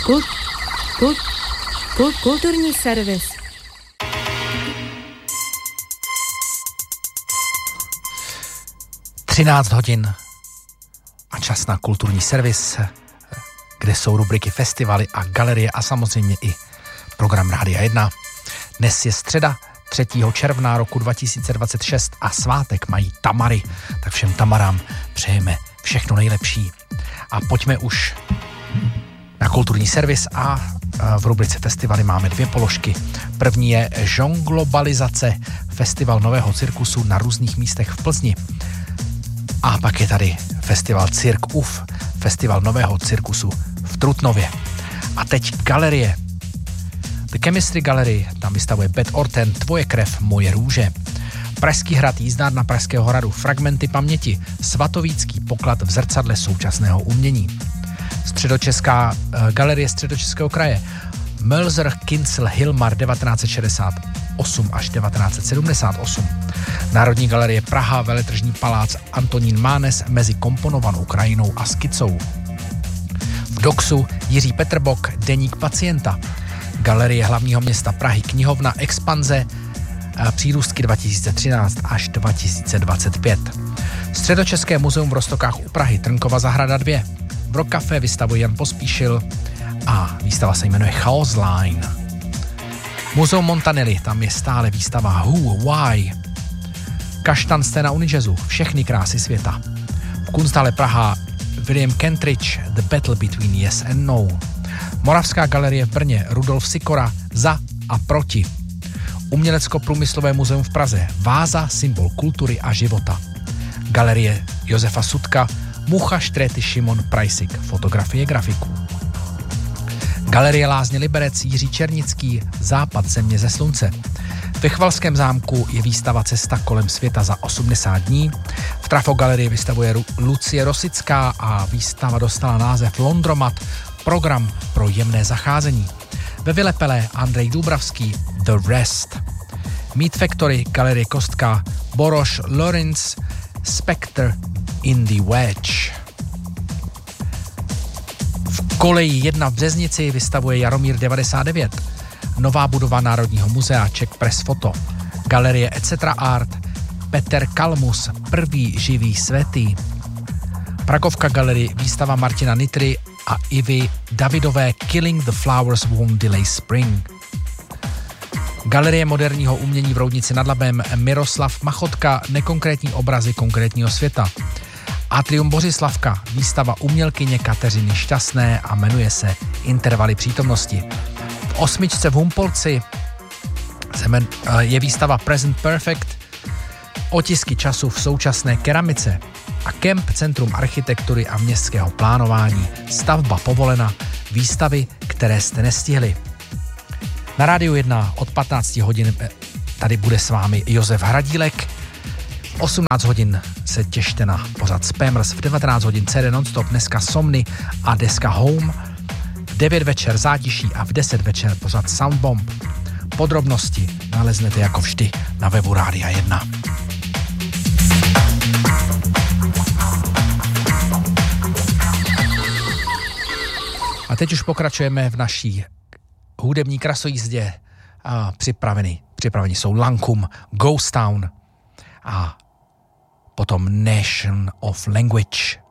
Kulturní servis. Třináct hodin a čas na kulturní servis, kde jsou rubriky festivaly a galerie a samozřejmě i program Rádia 1. Dnes je středa 3. června roku 2026 a svátek mají Tamary, tak všem Tamarám přejeme všechno nejlepší. A pojďme už na kulturní servis a v rubrice festivaly máme dvě položky. První je Žonglobalizace, festival nového cirkusu na různých místech v Plzni. A pak je tady festival Cirk UF, festival nového cirkusu v Trutnově. A teď galerie. The Chemistry Gallery, tam vystavuje Beth Orton, Tvoje krev, moje růže. Pražský hrad, jízdárna Pražského hradu, Fragmenty paměti, Svatovícký poklad v zrcadle současného umění. Středočeská galerie Středočeského kraje, Mölzer Kincl Hilmar 1968 až 1978. Národní galerie Praha, Veletržní palác Antonín Mánes mezi komponovanou krajinou a skicou. V Doxu Jiří Peterbok, Deník pacienta. Galerie hlavního města Prahy, knihovna Expanze, přírůstky 2013 až 2025. Středočeské muzeum v Roztokách u Prahy, Trnkova zahrada 2. V Rock Café vystavuje Jan Pospíšil a výstava se jmenuje Chaos Line. Muzeum Montanelli, tam je stále výstava Who, Why. Kaštan scéna Unijazzu, všechny krásy světa. V Kunsthalle Praha William Kentridge, The Battle Between Yes and No. Moravská galerie v Brně, Rudolf Sikora, Za a proti. Umělecko-průmyslové muzeum v Praze, Váza, symbol kultury a života. Galerie Josefa Sudka, Mucha, Štréty, Šimon, Prajsik, fotografie grafiků. Galerie Lázně Liberec, Jiří Černický, Západ země ze slunce. Ve Chvalském zámku je výstava Cesta kolem světa za 80 dní. V Trafo galerii vystavuje Lucie Rosická a výstava dostala název Londromat, program pro jemné zacházení. Ve Vilepelé Andrej Dubravský, The Rest. Meat Factory, galerie Kostka, Boroš Lorenz, Spectre in the Wedge. V Koleji 1 v Březnici vystavuje Jaromír 99. Nová budova Národního muzea Czech Press Photo. Galerie Etc. Art, Peter Kalmus, prvý živý svätý. Pragovka galerie, výstava Martina Nitry a Ivy Davidové Killing the Flowers Won't Delay Spring. Galerie moderního umění v Roudnici nad Labem, Miroslav Machotka, nekonkrétní obrazy konkrétního světa. Atrium Bořislavka, výstava umělkyně Kateřiny Šťastné a jmenuje se Intervaly přítomnosti. V Osmičce v Humpolci je výstava Present Perfect, otisky času v současné keramice a Kemp Centrum architektury a městského plánování, stavba povolena, výstavy, které jste nestihli. Na Rádiu 1 od 15 hodin tady bude s vámi Josef Hradílek. V 18 hodin se těšte na pořad Spammers, v 19 hodin CD Nonstop, dneska Somny a deska Home, v 9 večer Zátiší a v 10 večer pořad Soundbomb. Podrobnosti naleznete jako vždy na webu Rádia 1. A teď už pokračujeme v naší hudební krasojízdě a připraveni jsou Lancome, Ghost Town a potom Nation of Language.